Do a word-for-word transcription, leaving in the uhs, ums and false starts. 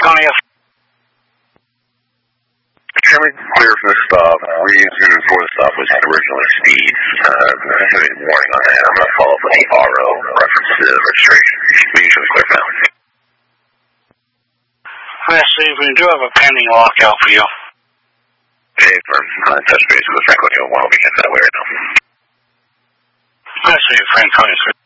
Franconia. Chairman, clear for the stop. Reason for the stop was originally speed. Uh, I have a warning on that. I'm going to follow up with the R O reference to the registration. We usually clear now. Yes, Steve, we do have a pending lockout for you. Hey, firm. Uh, touch base with Franconia one. We'll be heading that way right now. Yes, Steve, Franconia, sir.